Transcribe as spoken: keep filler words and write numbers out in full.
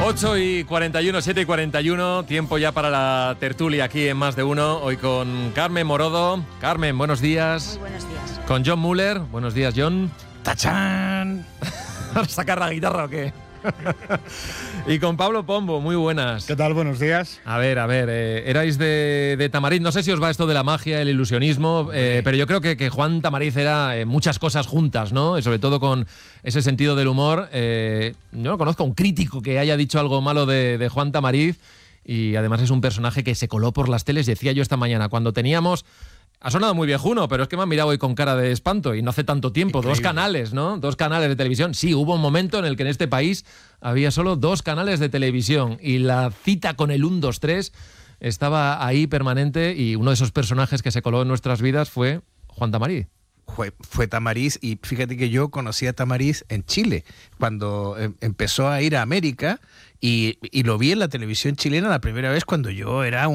ocho y cuarenta y uno, siete y cuarenta y uno, tiempo ya para la tertulia aquí en Más de Uno, hoy con Carmen Morodo. Carmen, buenos días. Muy buenos días. Con John Muller, buenos días, John. ¡Tachán! ¿Vas a sacar la guitarra o qué? Y con Pablo Pombo, muy buenas. ¿Qué tal? Buenos días. A ver, a ver, eh, erais de, de Tamariz, no sé si os va esto de la magia, el ilusionismo, eh, pero yo creo que, que Juan Tamariz era eh, muchas cosas juntas, ¿no? Y sobre todo con ese sentido del humor. Eh, yo no conozco a un crítico que haya dicho algo malo de, de Juan Tamariz, y además es un personaje que se coló por las teles. Decía yo esta mañana, cuando teníamos... Ha sonado muy viejuno, pero es que me han mirado hoy con cara de espanto y no hace tanto tiempo. Increíble. Dos canales, ¿no? Dos canales de televisión. Sí, hubo un momento en el que en este país había solo dos canales de televisión y la cita con el uno, dos, tres estaba ahí permanente, y uno de esos personajes que se coló en nuestras vidas fue Juan Tamariz. Fue, fue Tamariz, y fíjate que yo conocí a Tamariz en Chile, cuando eh, empezó a ir a América, y, y lo vi en la televisión chilena la primera vez cuando yo era un